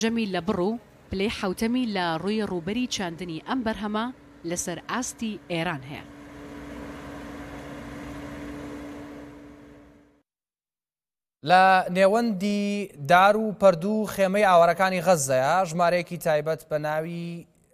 جەمی لە بڕوو پلەی حوتەمی لە ڕووی ڕووبەری چاندنی ئەم بەرهەمە لەسەر ئاستی ئێران هەیە. لە نێوەندی دار و پەردوو خێمەی ئاوارەکانی غەزەیە ژمارەیەکی تایبەت بە ناوی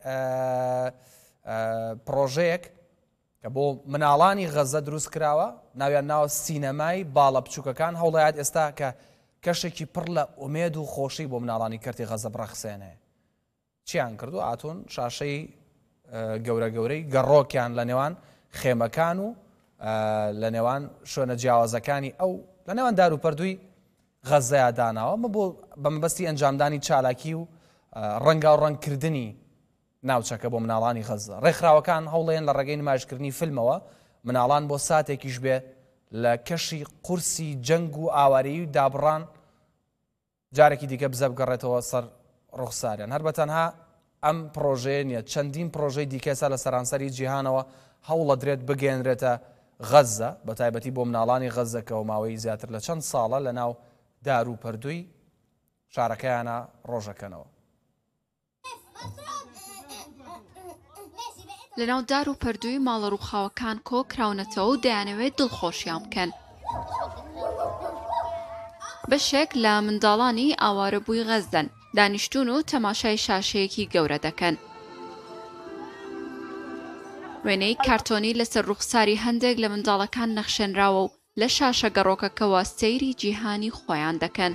پرۆژەیەک کە بۆ مناڵانی غەزە دروست کراوە، ناویان ناوە سینەمای باڵە بچووکەکان، هەوڵایەت ئێستا کە کەشێکی پڕ لە ئومێد و خۆشی بۆ مناڵانی کەرتی غەزە بڕەخسێنێ. چیان کردو؟ ئاتون شاشەی گەورە گەورەی گەڕۆکیان لە نێوان خێمەکان و لە نێوان شوێنە جیاوازەکانی ئەو لە نێوان دار و پەردووی غەزەیە داناوە بۆ بە مەبەستی ئەنجامدانی چالاکی و ڕەنگا و ڕەنگکردنی ناوچەکە بۆ مناڵانی غەزە. ڕێکخراوەکان هەوڵێن لە ڕێگەی نمایشکردنی فیلمەوە مناڵان بۆ ساتێکیش بێ لە کەشی قورسی جەنگ و ئاواری و دابڕان جارێکی دیکە بزە بگەڕێتەوە سەر ڕوخساریان. هەر بەتەنها ئەم پرۆژەیە نیە، چەندین پرۆژەی دیکەسا لە سەرانسەری جیهانەوە هەوڵە درێت بگەێنرێتە غەزە، بە تایبەتی بۆ مناڵانی غەزەکەەوە ماوەی زیاتر لە چەند ساڵە لە ناو دار و پەردووی شارەکەیانە ڕۆژەکەنەوە. لە ناو دار و پەردووی ماڵە ڕووخاوەکان کۆ کراونەتەوە و دەیانەوێت دڵخۆشیان بکەن. بەشێک لە منداڵانی ئاوارە بووی غەزدەن، دانیشتون و تەماشای شاشەیەکی گەورە دەکەن. وێنەی کارتۆنی لەسەر ڕوخساری هەندێک لە منداڵەکان نەخشێنراوە و لە شاشە گەڕۆکەکەوە سەیری جیهانی خۆیان دەکەن.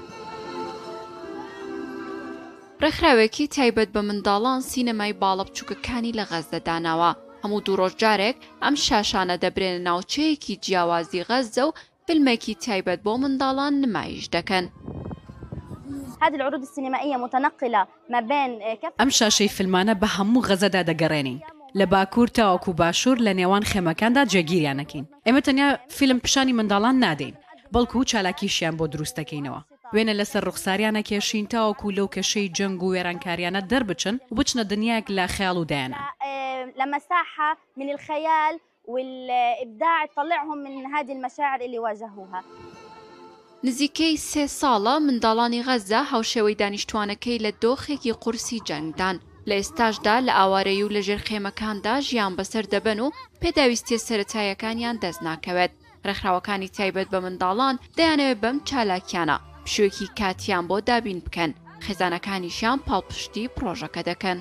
ڕێکخراوێکی تایبەت بە منداڵان سینەمای باڵە بچووکەکانی لە غەزە داناوە. هەموو دوو ڕۆژ جارێک ئەم شاشانە دەبرێنە ناوچەیەکی جیاوازی غەزە و فیلمێکی تایبەت بۆ منداڵان نمایش دەکەن. هذه العروض السينمائية متنقلة ما بين ئەم شاشەی فیلمانە بە هەموو غەزەدا دەگەڕێنین، لە باکوور تاوەکو باشوور لە نێوان خێمەکاندا جێگیریانەکەین. ئێمە تەنیا فیلم پیشانی منداڵان نادەین، بەڵکو و چالاکیشیان بۆ دروست دەکەینەوە. وێنە لەسەر ڕوخساریانە کێشین تاوەکو لەو کەشەی جەنگ و وێرانکاریانە دەربچن و بچنە دنیاک لە خەیاڵ و دایانە. لمساحة من الخيال والإبداع تطلعهم من هذه المشاعر اللي واجهوها. نزیکەی 3 ساڵە منداڵانی غەزە هاوشێوەی دانیشتوانەکەی لە دۆخێکی قورسی جەنگدان. لە ئێستاشدا لە ئاوارەی و لە ژێر خێمەکاندا ژیان بەسەر دەبن و پێداویستیە سەرەتایەکانیان دەست ناکەوێت. ڕێکخراوەکانی تایبەت بە منداڵان دەیانەوێت بەم چالاکیانە پشوێکی کاتیان بۆ دابین بکەن، خێزانەکانیشیان پاڵپشتی پرۆژەکە دەکەن.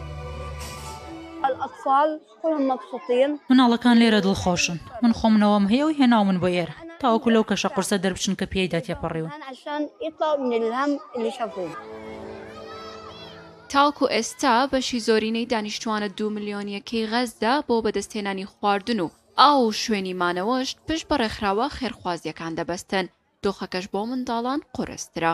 مناڵەکان لێرە دڵخۆشن، من خۆمنەوەم هەیە و هێناو من بۆ ئێرە تاوەکو لەو کەشە قورسە دەربچن کە پێیدا تێپەڕیون. تاوەکو ئێستا بەشی زۆرینەی دانیشتوانە 2 ملیۆنیەکەی غەزدا بۆ بەدەستهێنانی خواردن و ئاو و شوێنی مانەوەشت پشت بە ڕێکخراوە خێرخوازیەکان دەبەستن. دۆخەکەش بۆ منداڵان قورسترە.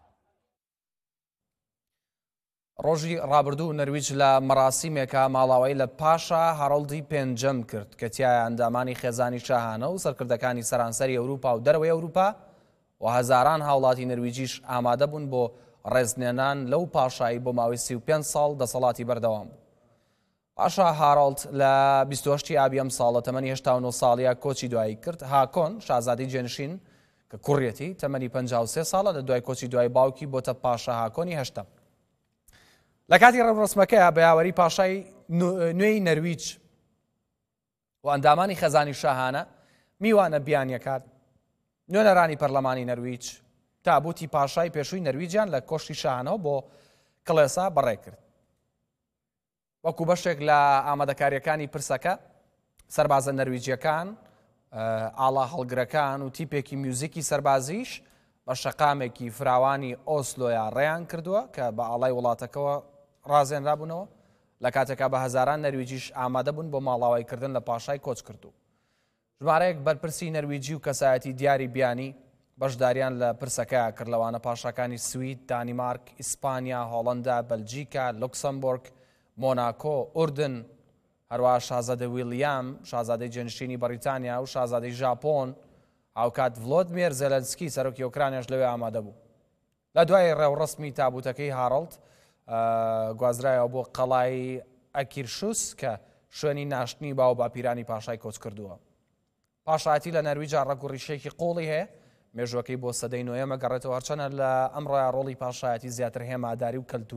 ڕۆژی ڕابردوو نەرویج لە مەراسیمێکە ماڵاوایی لە پاشا هەڕەڵدی پێنجەم کرد کە تیایە ئەندامانی خێزانی شاهانە و سەرکردەکانی سەرانسەری ئەوروپا و دەرەوەی ئەوروپا و هەزاران هاوڵاتی نەرویجیش ئامادە بوون بۆ ڕێزنێنان لەو پاشایی بۆ ماوەی 35 ساڵ دەسەڵاتی بەردەوام بوو. پاشا هاڕڵد لە 28 ئابی ئەم ساڵە تەمەنی 89 ساڵیە کۆچی دوایی کرد. هاکۆن شازادەی جێنشین کە کوڕێتی تەمەنی 53 ساڵە لە دوای کۆچی دوای باوکی بۆتە پاشا هاکۆنی هەشتەم. لە کاتی ڕەسمەکەیە بە یاوەری پاشای نوێی نەرویج و ئەندامانی خەزانی شاهانە میوانە بیانیەکات نوێنەرانی پەرلەمانی نەرویج تابوتی پاشای پێشووی نەرویجیان لە کۆشتی شاهانەوە بۆ کڵێسا بەڕێ کرد. وەکو بەشێک لە ئامادەکاریەکانی پرسەکە سەربازە نەرویجیەکان، ئاڵا هەڵگرەکان و تیپێکی میوزیکی سەربازیش بە شەقامێکی فراوانی ئۆسلۆیا ڕێیان کردووە کە بە ئاڵای وڵاتەکەەوە ڕازێنرابوونەوە لە کاتێکا بە هەزاران نەرویجیش ئامادە بوون بۆ ماڵاوایکردن لە پاشای کۆچ کردو. ژمارەیەک بەرپرسی نەرویجی و کەسایەتی دیاری بیانی بەشداریان لە پرسەکە کرد لەوانە پاشاکانی سوید، دانیمارک، ئیسپانیا، هۆڵەندا، بەلجیکا، لوکسەمبۆرگ، مۆناکۆ، ئوردن، هەروەها شازادە ویلیام شازادەی جێنشینی بەریتانیا و شازادەی ژاپۆن هاوکات ڤلۆدمێر زێلەنسکی سەرۆکی ئۆکرانیاش لەوێ ئامادە بوو. لە دوای ڕێوڕسمی تابوتەکەی هاڕڵد گوازرایەوە بۆ قەڵای ئەکیرشوس کە شوێنی ناشتنی باو باپیرانی پاشای کۆچ کردووە. پاشایەتی لە نەرویجا ڕەگوڕیشێکی قۆڵی هەیە، مێژوەکەی بۆ سەدەی نوێمە گەڕێتەوە هەرچەنە لە ئەمڕۆیان ڕۆڵی پاشایەتی زیاتر هێماداری و کەلتور